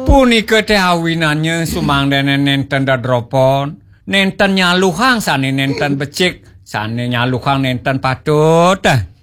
Punika teh awinannya sumangdene nenten dadropon, nenten nyaluhang sane nenten becik, sane nyaluhang nenten patut.